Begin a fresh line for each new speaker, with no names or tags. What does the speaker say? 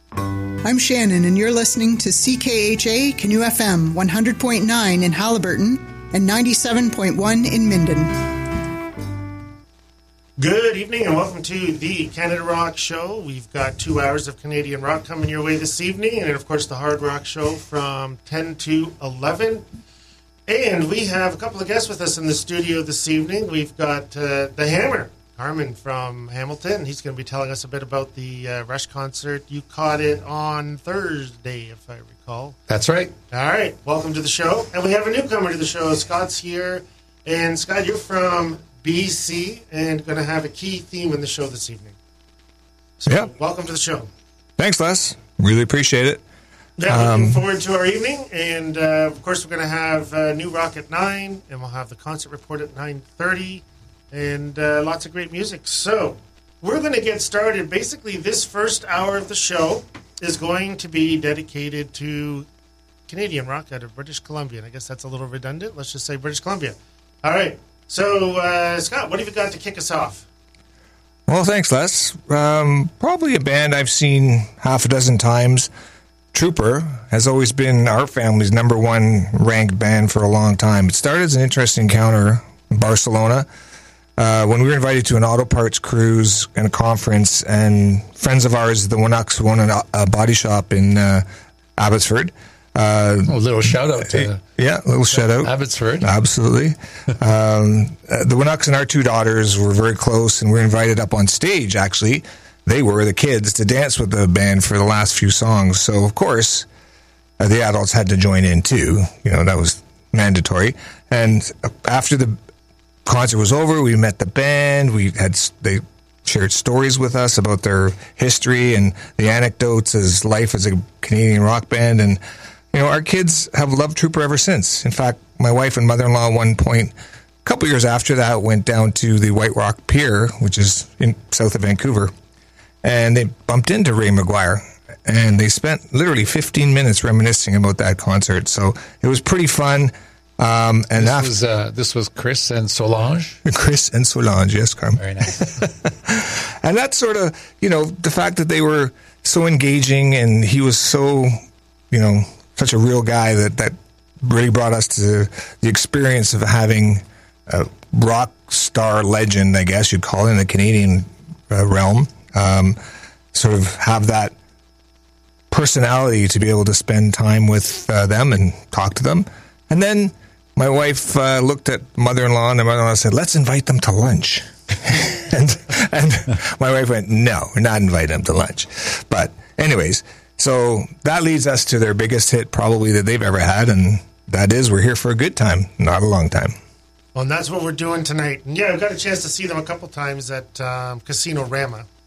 I'm Shannon, and you're listening to CKHA Canoe FM 100.9 in Halliburton and 97.1 in Minden.
Good evening and welcome to the Canada Rock Show. We've got 2 hours of Canadian rock coming your way this evening, and of course the Hard Rock Show from 10 to 11. And we have a couple of guests with us in the studio this evening. We've got the Hammer, Carmen from Hamilton. He's going to be telling us a bit about the Rush concert. You caught it on Thursday, if I recall.
That's right.
All right. Welcome to the show. And we have a newcomer to the show. Scott's here. And Scott, you're from BC and going to have a key theme in the show this evening. So welcome to the show.
Thanks, Les. Really appreciate it.
Yeah, looking forward to our evening. And, of course, we're going to have New Rock at 9, and we'll have the concert report at 9:30. And lots of great music. So we're going to get started. Basically, this first hour of the show is going to be dedicated to Canadian rock out of British Columbia. And I guess that's a little redundant. Let's just say British Columbia. All right. So, Scott, what have you got to kick us off?
Well, thanks, Les. Probably a band I've seen half a dozen times. Trooper has always been our family's number one ranked band for a long time. It started as an interesting encounter in Barcelona. When we were invited to an auto parts cruise and a conference, and friends of ours, the Winnucks, won a body shop in Abbotsford.
A little shout out to
shout out
Abbotsford.
Absolutely. The Winnucks and our two daughters were very close, and we were invited up on stage. Actually, they were the kids to dance with the band for the last few songs. So of course, the adults had to join in too. You know, that was mandatory. And after the concert was over, we met the band. They shared stories with us about their history and the anecdotes as life as a Canadian rock band. And you know, our kids have loved Trooper ever since. In fact, my wife and mother-in-law at one point, a couple years after that, went down to the White Rock Pier, which is in south of Vancouver, and they bumped into Ray McGuire. And they spent literally 15 minutes reminiscing about that concert. So it was pretty fun. And
this was Chris and Solange?
Chris and Solange, yes, Carmen.
Very nice.
And that's sort of, you know, the fact that they were so engaging and he was so, you know, such a real guy that really brought us to the experience of having a rock star legend, I guess you'd call it, in the Canadian realm, sort of have that personality to be able to spend time with them and talk to them. And then my wife looked at mother-in-law, and the mother-in-law said, "Let's invite them to lunch." and my wife went, "No, we're not inviting them to lunch." But anyways, so that leads us to their biggest hit probably that they've ever had, and that is "We're Here for a Good Time, Not a Long Time."
Well, and that's what we're doing tonight. And yeah, I've got a chance to see them a couple times at Casino Rama.